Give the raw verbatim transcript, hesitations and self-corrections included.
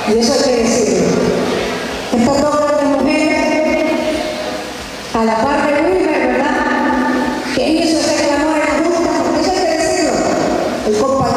Y eso hay que decirlo. Estas dos grandes mujeres, a la par de Wilmer, ¿verdad? Que hizo ese clamor en la Junta, porque eso hay que decirlo. El compañero